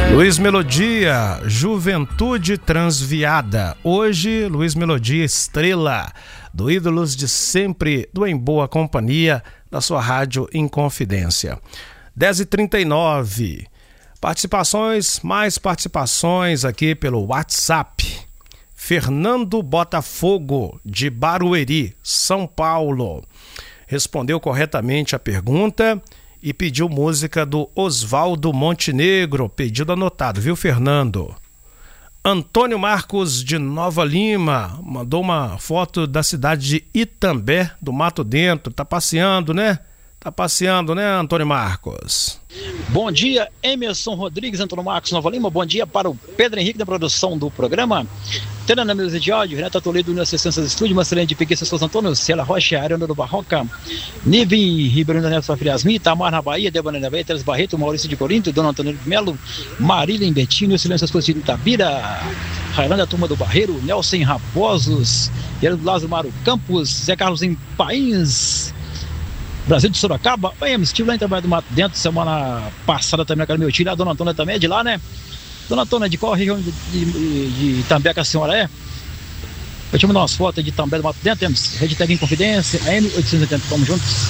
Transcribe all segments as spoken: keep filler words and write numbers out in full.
Luiz Melodia, Juventude Transviada. Hoje, Luiz Melodia, estrela do Ídolos de Sempre, do Em Boa Companhia, da sua rádio Inconfidência. dez e trinta e nove. Participações, mais participações aqui pelo WhatsApp. Fernando Botafogo, de Barueri, São Paulo, respondeu corretamente a pergunta e pediu música do Oswaldo Montenegro. Pedido anotado, viu, Fernando? Antônio Marcos, de Nova Lima, mandou uma foto da cidade de Itambé, do Mato Dentro. Tá passeando, né? Tá passeando, né, Antônio Marcos? Bom dia, Emerson Rodrigues, Antônio Marcos, Nova Lima. Bom dia para o Pedro Henrique, da produção do programa. Tendo na mesa de áudio, Renata Toledo, no Assistência do Estúdio, Marcelene de Piquet, Seus Antônio, Ciela Rocha, Ariana do Barroca, Nivem Ribeirão da Neto, Sofia Yasmin, Tamar na Bahia, Débora na Bahia, Teres Barreto, Maurício de Corinto, Dona Antônio de Melo, Marília Betinho, Silêncio Expositivo de Itabira, Railândia, Turma do Barreiro, Nelson Raposos, Gerardo Lázaro Mário Campos, Zé Carlos em Pains, Brasil de Sorocaba. Bem, estive lá em Trabalho do Mato Dentro semana passada também, naquela meu tio, a Dona Antônia também é de lá, né? Dona Antônia, de qual região de, de, de Itambé que a senhora é? Eu te mandar umas fotos de Itambé do Mato Dentro, temos Rede T V Inconfidência, A M oitocentos e oitenta, vamos juntos.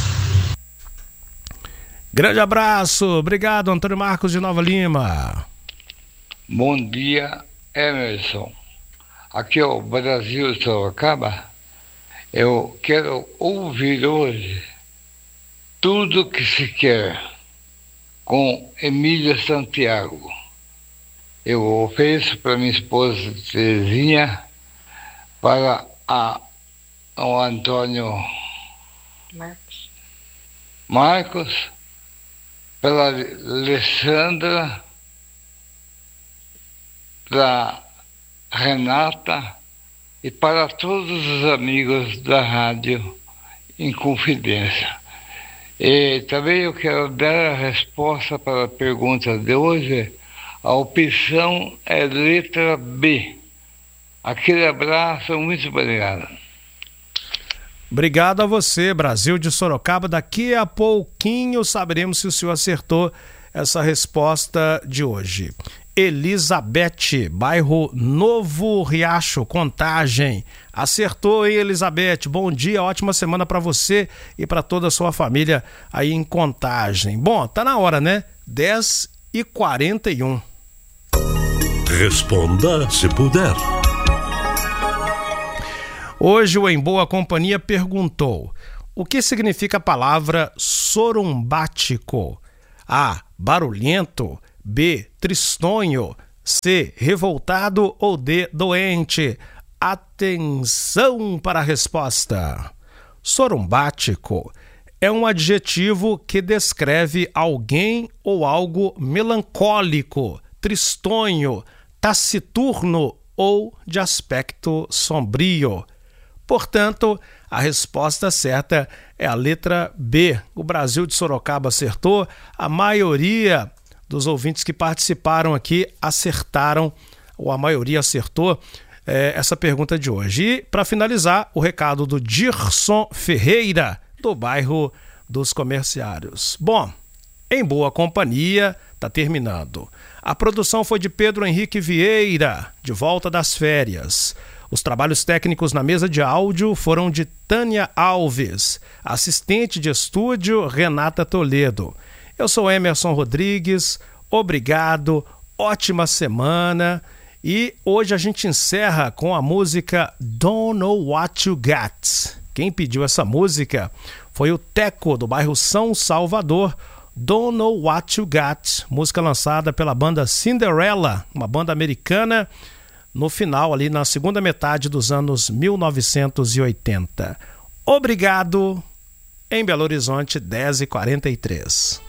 Grande abraço, obrigado, Antônio Marcos de Nova Lima. Bom dia, Emerson. Aqui é o Brasil de Sorocaba. Eu quero ouvir hoje Tudo Que Se Quer, com Emília Santiago. Eu ofereço para minha esposa Terezinha, para a, o Antônio Marcos, Marcos, para a Alessandra, para a Renata e para todos os amigos da Rádio Inconfidência. E também eu quero dar a resposta para a pergunta de hoje. A opção é letra B. Aquele abraço, muito obrigado. Obrigado a você, Brasil de Sorocaba. Daqui a pouquinho saberemos se o senhor acertou essa resposta de hoje. Elizabeth, bairro Novo Riacho, Contagem. Acertou, hein, Elizabeth? Bom dia, ótima semana para você e para toda a sua família aí em Contagem. Bom, tá na hora, né? dez e quarenta e um. Responda se puder. Hoje o Em Boa Companhia perguntou: o que significa a palavra sorumbático? A. Barulhento. B. Tristonho. C. Revoltado. Ou D. Doente? Atenção para a resposta. Sorumbático é um adjetivo que descreve alguém ou algo melancólico, tristonho, taciturno ou de aspecto sombrio. Portanto, a resposta certa é a letra B. O Brasil de Sorocaba acertou. A maioria dos ouvintes que participaram aqui acertaram, ou a maioria acertou, é, essa pergunta de hoje. E, para finalizar, o recado do Dirson Ferreira, do bairro dos Comerciários. Bom, Em Boa Companhia está terminando. A produção foi de Pedro Henrique Vieira, de volta das férias. Os trabalhos técnicos na mesa de áudio foram de Tânia Alves, assistente de estúdio Renata Toledo. Eu sou Emerson Rodrigues, obrigado, ótima semana. E hoje a gente encerra com a música Don't Know What You Got. Quem pediu essa música foi o Teco, do bairro São Salvador. Don't Know What You Got, música lançada pela banda Cinderella, uma banda americana, no final, ali na segunda metade dos anos mil novecentos e oitenta. Obrigado, em Belo Horizonte, dez e quarenta e três.